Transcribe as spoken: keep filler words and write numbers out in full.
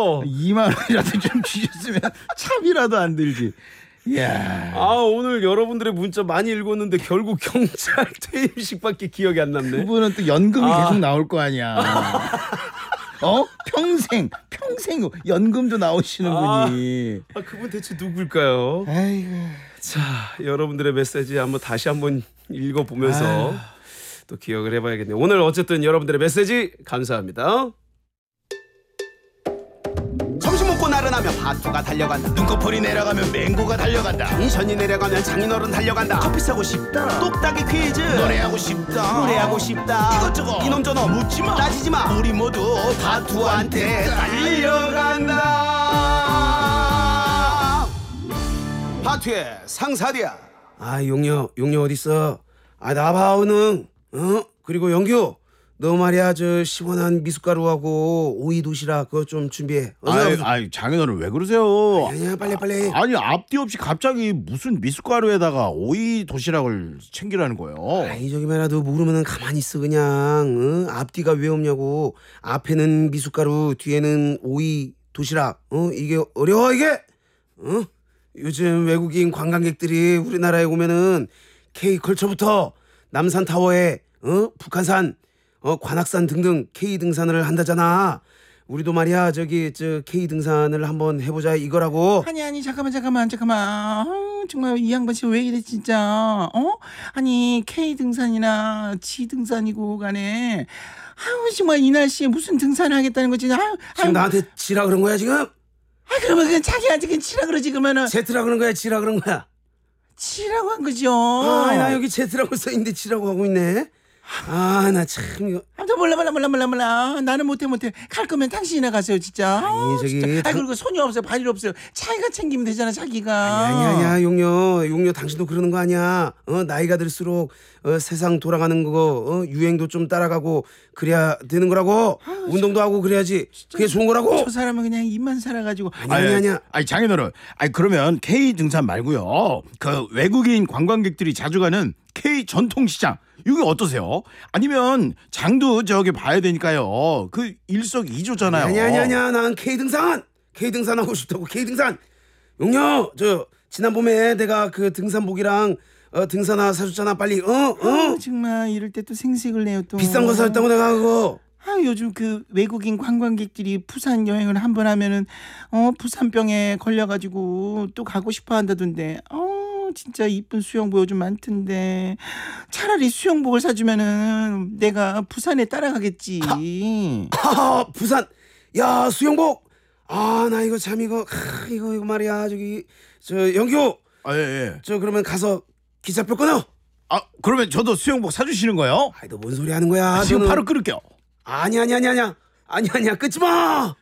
어. 이만 원이라도 좀 주셨으면 차비라도 안 들지. 이야. 아, 오늘 여러분들의 문자 많이 읽었는데 결국 경찰 퇴임식밖에 기억이 안 남네. 그분은 또 연금이 아. 계속 나올 거 아니야. 어? 평생 평생 연금도 나오시는 아. 분이. 아, 그분 대체 누굴까요? 아이고. 자, 여러분들의 메시지 한번 다시 한번 읽어보면서 아유. 또 기억을 해봐야겠네요. 오늘 어쨌든 여러분들의 메시지 감사합니다. 점심 먹고 나른하면 바투가 달려간다. 눈꺼풀이 내려가면 맹구가 달려간다. 텐션이 내려가면 장인어른 달려간다. 커피 사고 싶다. 똑딱이 퀴즈. 노래하고 싶다. 노래하고 싶다. 이것저것 이놈 저놈 묻지마. 따지지마. 우리 모두 바투한테 달려간다. 바투의 상사디야. 아, 용녀 용녀 어딨어? 아, 나봐 오능. 어? 그리고 영규, 너 말이야 저 시원한 미숫가루하고 오이 도시락 그거 좀 준비해. 아이, 아이 장인어른 왜 그러세요? 아니야, 빨리 빨리. 아니 앞뒤 없이 갑자기 무슨 미숫가루에다가 오이 도시락을 챙기라는 거예요? 아이, 저기만라도 모르면은 가만히 있어 그냥. 응? 앞뒤가 왜 없냐고. 앞에는 미숫가루, 뒤에는 오이 도시락. 어? 이게 어려워 이게? 어? 요즘 외국인 관광객들이 우리나라에 오면은 K컬처부터 남산타워에 어? 북한산, 어? 관악산 등등 K 등산을 한다잖아. 우리도 말이야 저기 저 K 등산을 한번 해보자 이거라고. 아니 아니 잠깐만 잠깐만 잠깐만 어, 정말 이 양반 씨 왜 이래 진짜. 어? 아니 K 등산이나 G 등산이고 간에 아우 정말 이 날씨에 무슨 등산을 하겠다는 거지. 아유, 지금 아유. 나한테 지라 그런 거야 지금? 아 그러면 그냥 자기한테 그냥 치라 그러지 그러면은. 제트라 그런 거야 지라 그런 거야? 치라고 한 거죠. 아, 나 여기 제트라고 써있는데 지라고 하고 있네. 아, 나 참 이거. 아무튼 몰라 몰라 몰라 몰라 몰라. 나는 못해 못해. 갈 거면 당신이나 가세요 진짜. 아니, 저기 진짜. 당- 아 그리고 손이 없어요 발이 없어요. 자기가 챙기면 되잖아 자기가. 아니, 아니야, 용녀, 용녀 당신도 그러는 거 아니야? 어, 나이가 들수록 어, 세상 돌아가는 거, 어, 유행도 좀 따라가고 그래야 되는 거라고. 운동도 하고 그래야지. 그게 좋은 거라고. 저 사람은 그냥 입만 살아가지고. 아니, 아니, 아니야. 아니 장인어른, 아니 그러면 K 등산 말고요. 그 외국인 관광객들이 자주 가는 K 전통시장 이게 어떠세요? 아니면 장도 저기 봐야 되니까요. 그 일석이조잖아요. 아니, 아니, 아니야. 난 K 등산, K 등산 하고 싶다고. K 등산. 용녀, 저 지난 봄에 내가 그 등산복이랑 어, 등산화 사줬잖아. 빨리. 어, 어. 아, 정말 이럴 때 또 생색을 내요 또. 비싼 거 사줬다고 내가 그거. 아 요즘 그 외국인 관광객들이 부산 여행을 한 번 하면은 어 부산병에 걸려가지고 또 가고 싶어 한다던데. 어 진짜 이쁜 수영복 요즘 많던데 차라리 수영복을 사주면은 내가 부산에 따라가겠지. 아, 부산. 야, 수영복. 아, 나 이거 참 이거 아, 이거 이거 말이야. 저기 저 영규. 아, 예, 예. 저 그러면 가서 기차표 끊어. 아 그러면 저도 수영복 사주시는 거예요? 아이, 너 뭔 소리 하는 거야? 지금 너는. 바로 끊을게요. 아니 아니 아니 아니야. 아니 아니야. 끊지 마.